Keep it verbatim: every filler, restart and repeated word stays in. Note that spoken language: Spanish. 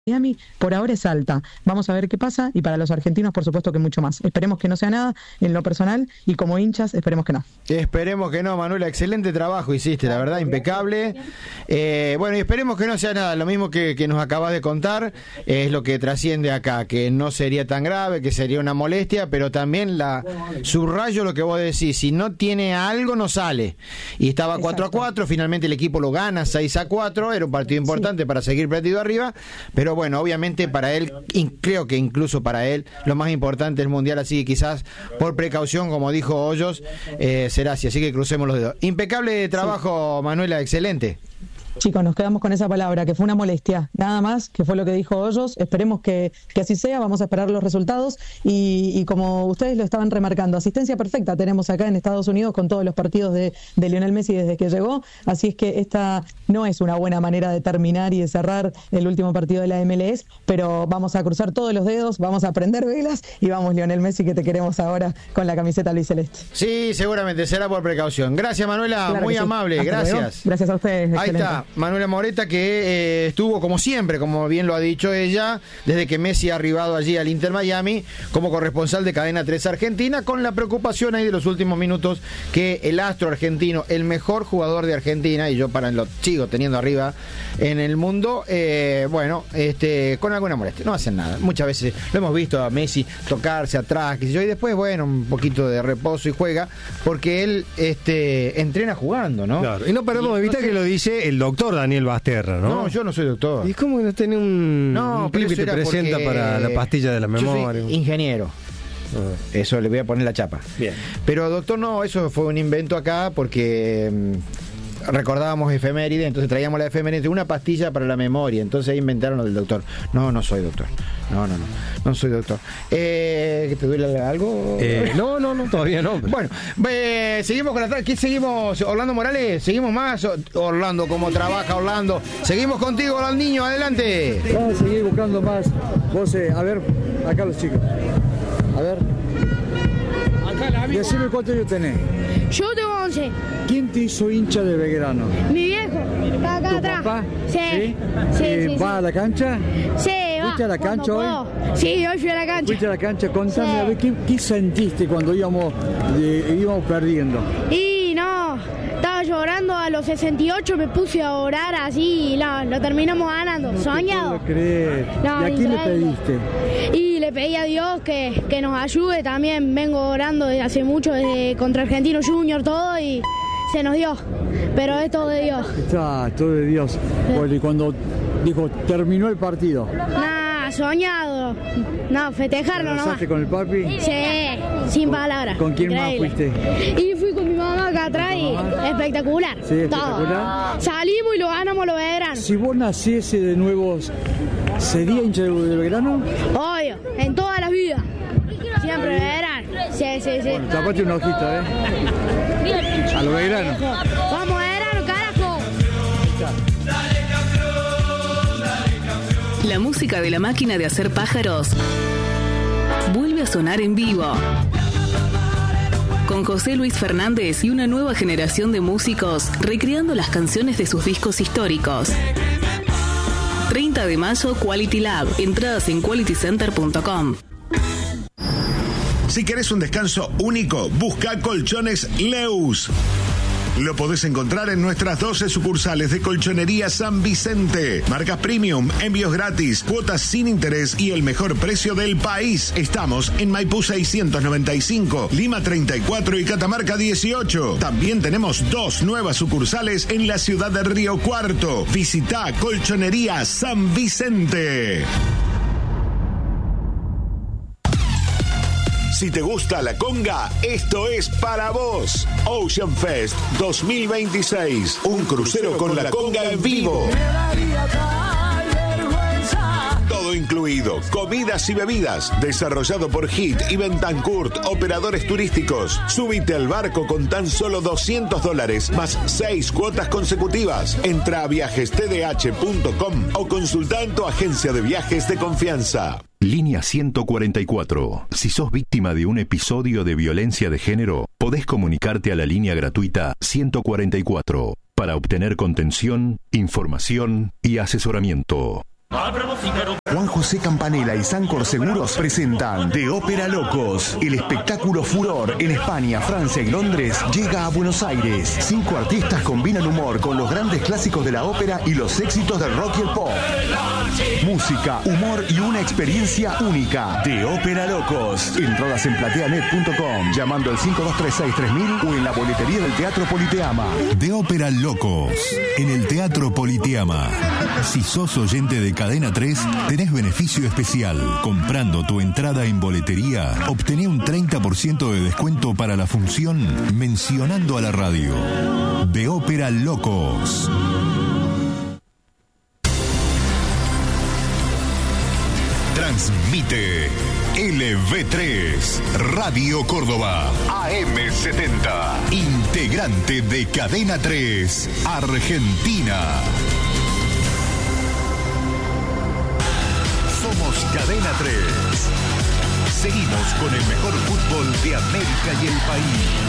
Miami por ahora es alta. Vamos a ver qué pasa y para los argentinos por supuesto que mucho más. Esperemos que no sea nada en lo personal y como hinchas esperemos que no. Esperemos que no, Manuela, excelente trabajo hiciste, la verdad, impecable. Eh, bueno, y esperemos que no sea nada, lo mismo que, que nos acabas de contar, eh, es lo que trasciende acá, que no sería tan grave, que sería una molestia, pero también la subrayo lo que vos decís, si no tiene algo no sale. Y estaba cuatro a cuatro, finalmente el equipo lo gana seis a cuatro, era un partido importante sí. para seguir partido arriba, pero bueno, obviamente para él, creo que incluso para él, lo más importante es el Mundial, así que quizás por precaución, como dijo Hoyos, eh, será así, así que crucemos los dedos. Impecable trabajo, sí. Manuela, excelente. Chicos, nos quedamos con esa palabra, que fue una molestia, nada más, que fue lo que dijo Hoyos. Esperemos que, que así sea, vamos a esperar los resultados y, y como ustedes lo estaban remarcando, asistencia perfecta tenemos acá en Estados Unidos con todos los partidos de, de Lionel Messi desde que llegó, así es que esta no es una buena manera de terminar y de cerrar el último partido de la M L S, pero vamos a cruzar todos los dedos, vamos a prender velas y vamos, Lionel Messi, que te queremos ahora con la camiseta albiceleste. Sí, seguramente será por precaución. Gracias, Manuela, claro muy amable, sí. gracias. Luego. Gracias a ustedes. Ahí excelente. Está. Manuela Moreta, que eh, estuvo como siempre, como bien lo ha dicho ella, desde que Messi ha arribado allí al Inter Miami como corresponsal de Cadena tres Argentina, con la preocupación ahí de los últimos minutos que el astro argentino, el mejor jugador de Argentina, y yo para lo sigo teniendo arriba en el mundo, eh, bueno, este, con alguna molestia, no hacen nada. Muchas veces lo hemos visto a Messi tocarse atrás, qué sé yo, y después, bueno, un poquito de reposo y juega, porque él este, entrena jugando, ¿no? Claro, y no perdemos de vista no sé... que lo dice el doctor Daniel Basterra, ¿no? No, yo no soy doctor. ¿Y cómo que no tiene un, no, un clip que te presenta para la pastilla de la memoria? Yo soy ingeniero. Ah. Eso le voy a poner la chapa. Bien. Pero doctor, no, eso fue un invento acá porque mmm, recordábamos efeméride, entonces traíamos la efeméride, una pastilla para la memoria, entonces ahí inventaron lo del doctor. No, no soy doctor. No, no, no, no soy doctor. Eh, ¿Te duele algo? Eh, no, no, no, todavía no. Bueno, eh, seguimos con la tarde. ¿Qué seguimos? Orlando Morales, ¿seguimos más? Orlando, ¿cómo trabaja Orlando? Seguimos contigo, Orlandinho, adelante. Vamos a seguir buscando más voces. A ver, acá los chicos. A ver. Decime cuántos años tenés. Yo tengo once. ¿Quién te hizo hincha de Belgrano? Mi viejo, está acá ¿Tu atrás. papá? Sí. ¿Sí? Sí, Eh, sí, ¿Va sí. a la cancha? Sí, va. ¿Fuiste a la cancha hoy? puedo. Sí, hoy fui a la cancha. ¿Fuiste a la cancha? Contame, Sí. a ver, ¿qué, qué sentiste cuando íbamos, de, íbamos perdiendo? Y no, estaba llorando a los sesenta y ocho, me puse a orar así y lo, lo terminamos ganando. No Soñado. te puedo creer. No, ¿Y a quién le increíble. pediste? Y le pedí a Dios que, que nos ayude también. Vengo orando desde hace mucho, desde contra Argentino Junior, todo, y se nos dio. Pero es todo de Dios. Está, todo de Dios. Bueno, y cuando dijo, terminó el partido. Nada, soñado. No, festejarlo nomás. ¿Abrazaste con el papi? Sí, sin palabras. ¿Con quién Increíble. más fuiste? Y fui con mi mamá acá atrás y espectacular. Sí, espectacular. Todo. Salimos y lo ganamos los Belgrano. Si vos naciese de nuevo, ¿sería hincha de Belgrano? Obvio, en todas las vidas. Siempre Belgrano. Sí, sí, sí. Bueno, tapate un ojito, ¿eh? A los Belgrano. Vamos, Belgrano, carajo. La música de la máquina de hacer pájaros vuelve a sonar en vivo. Con José Luis Fernández y una nueva generación de músicos recreando las canciones de sus discos históricos. treinta de mayo, Quality Lab. Entradas en quality center punto com. Si querés un descanso único, busca Colchones Leus. Lo podés encontrar en nuestras doce sucursales de Colchonería San Vicente. Marcas premium, envíos gratis, cuotas sin interés y el mejor precio del país. Estamos en Maipú seiscientos noventa y cinco, Lima treinta y cuatro y Catamarca dieciocho. También tenemos dos nuevas sucursales en la ciudad de Río Cuarto. Visita Colchonería San Vicente. Si te gusta la conga, esto es para vos. Ocean Fest dos mil veintiséis. Un crucero con la conga en vivo. Todo incluido, comidas y bebidas. Desarrollado por Hit y Bentancourt, operadores turísticos. Súbite al barco con tan solo doscientos dólares, más seis cuotas consecutivas. Entra a viajes t d h punto com o consulta en tu agencia de viajes de confianza. Línea ciento cuarenta y cuatro. Si sos víctima de un episodio de violencia de género, podés comunicarte a la línea gratuita ciento cuarenta y cuatro para obtener contención, información y asesoramiento. Juan José Campanella y Sancor Seguros presentan De Ópera Locos. El espectáculo furor en España, Francia y Londres llega a Buenos Aires. Cinco artistas combinan humor con los grandes clásicos de la ópera y los éxitos del rock y el pop. Música, humor y una experiencia única. De Ópera Locos. Entradas en plateanet punto com, llamando al cinco dos tres seis tres mil o en la boletería del Teatro Politeama. De Ópera Locos, en el Teatro Politeama. Si sos oyente de Cadena tres, tenés beneficio especial. Comprando tu entrada en boletería, obtené un treinta por ciento de descuento para la función mencionando a la radio. De Ópera Locos. Transmite L V tres, Radio Córdoba, A M setenta, integrante de Cadena tres, Argentina. Somos Cadena tres. Seguimos con el mejor fútbol de América y el país.